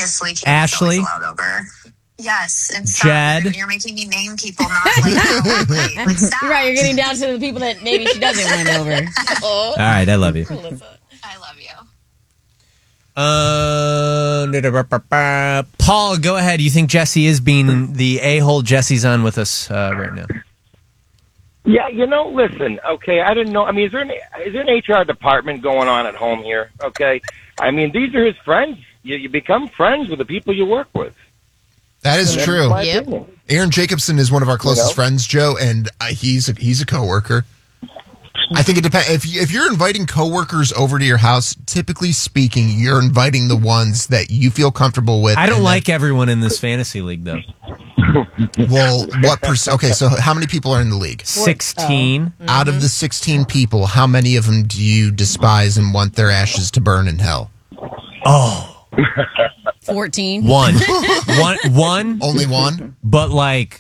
Obviously, Kate's Ashley. always allowed over. Yes, and Jed. You're making me name people not like stop. You're right. You're getting down to the people that maybe she doesn't want over. All right, I love you. I love you. Paul, go ahead. You think Jesse is being the a-hole Jesse's on with us right now? Yeah, listen, okay, I didn't know. I mean, is there an HR department going on at home here? Okay, I mean, these are his friends. You become friends with the people you work with. That is true. Opinion. Aaron Jacobson is one of our closest friends, Joe, and he's a coworker. I think it depends. If you're inviting coworkers over to your house, typically speaking, you're inviting the ones that you feel comfortable with. I don't like everyone in this fantasy league, though. Well, what percent? Okay, so how many people are in the league? 16. Out of the 16 people, how many of them do you despise and want their ashes to burn in hell? Oh. 14. One. Only one? But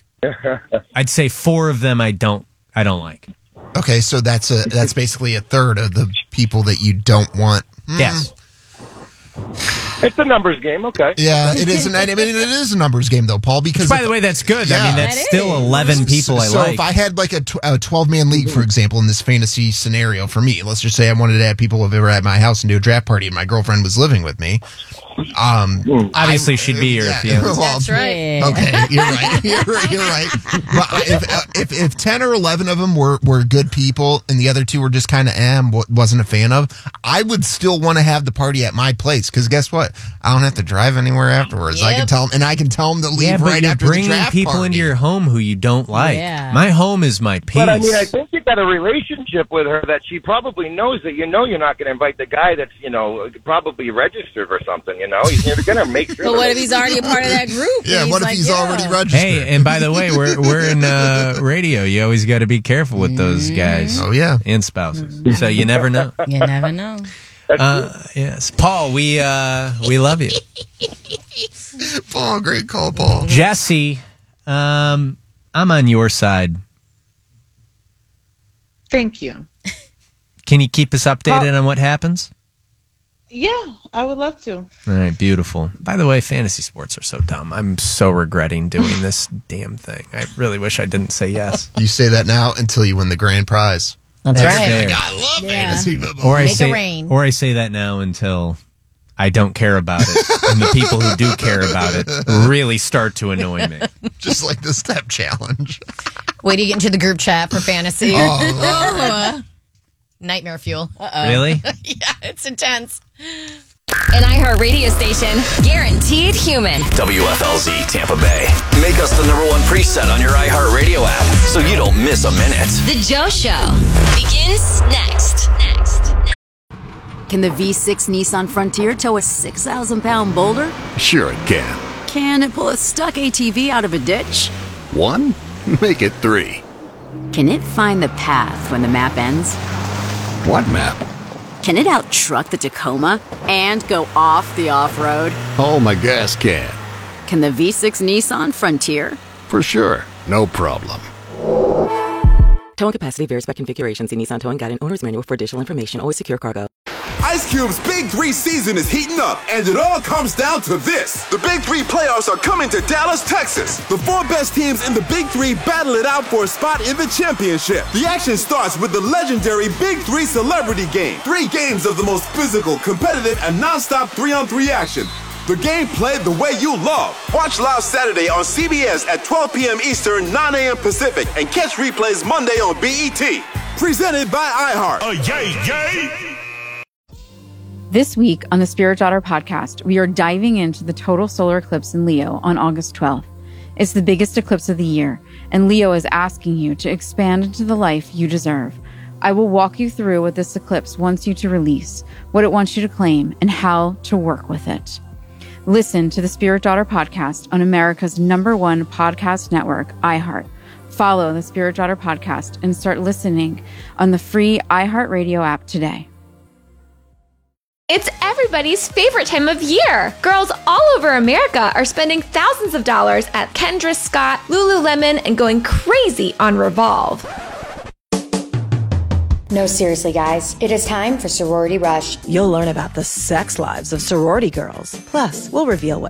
I'd say 4 of them I don't like. Okay, so that's basically a third of the people that you don't want. Yes. It's a numbers game, okay. Yeah, it is. I mean, it is a numbers game, though, Paul. Because by the way, that's good. Yeah. I mean, that's still 11 people I like. So if I had like a 12-man league, for example, in this fantasy scenario for me, let's just say I wanted to have people over at my house and do a draft party, and my girlfriend was living with me. Obviously, she'd be here. Yeah, Well, That's right. Okay, you're right. You're right. But if 10 or 11 of them were good people, and the other 2 were just kind of wasn't a fan of, I would still want to have the party at my place because guess what? I don't have to drive anywhere afterwards. Yep. I can tell them to leave right after the bringing draft people party. into your home who you don't like. Yeah. My home is my peace. But I mean, I think you got a relationship with her that she probably knows that you're not going to invite the guy that's probably registered or something. You're going to make sure. But what if he's already a part of that group? Yeah, And what if he's already registered? Hey, and by the way, we're in radio. You always got to be careful with those guys. Oh yeah, and spouses. So you never know. You never know. Yes, Paul, we love you. Paul, great call, Paul. Jesse, I'm on your side. Thank you. Can you keep us updated on what happens? Yeah, I would love to. All right, beautiful. By the way, fantasy sports are so dumb. I'm so regretting doing this damn thing. I really wish I didn't say yes. You say that now until you win the grand prize. That's right. fair. I love fantasy football. Or I Make it say, rain. or I say that now until I don't care about it, and the people who do care about it really start to annoy me. Just like the step challenge. Wait till you get into the group chat for fantasy. Oh, Nightmare fuel. Uh-oh. Really? Yeah, it's intense. An iHeart radio station, guaranteed human. WFLZ Tampa Bay. Make us the #1 preset on your iHeart radio app so you don't miss a minute. The Joe Show begins next. Can the V6 Nissan Frontier tow a 6,000-pound boulder? Sure it can. Can it pull a stuck ATV out of a ditch? 1? Make it 3. Can it find the path when the map ends? What map? Can it out-truck the Tacoma and go off the off-road? Oh, my gas can. Can the V6 Nissan Frontier? For sure. No problem. Towing capacity varies by configuration. See Nissan Towing Guide and Owner's Manual for additional information. Always secure cargo. Ice Cube's Big 3 season is heating up, and it all comes down to this. The Big 3 playoffs are coming to Dallas, Texas. The 4 best teams in the Big 3 battle it out for a spot in the championship. The action starts with the legendary Big 3 Celebrity Game. 3 games of the most physical, competitive, and non-stop 3-on-3 action. The game played the way you love. Watch live Saturday on CBS at 12 p.m. Eastern, 9 a.m. Pacific, and catch replays Monday on BET. Presented by iHeart. Yay! This week on the Spirit Daughter podcast, we are diving into the total solar eclipse in Leo on August 12th. It's the biggest eclipse of the year, and Leo is asking you to expand into the life you deserve. I will walk you through what this eclipse wants you to release, what it wants you to claim, and how to work with it. Listen to the Spirit Daughter podcast on America's #1 podcast network, iHeart. Follow the Spirit Daughter podcast and start listening on the free iHeartRadio app today. It's everybody's favorite time of year. Girls all over America are spending thousands of dollars at Kendra Scott, Lululemon, and going crazy on Revolve. No, seriously, guys. It is time for Sorority Rush. You'll learn about the sex lives of sorority girls. Plus, we'll reveal what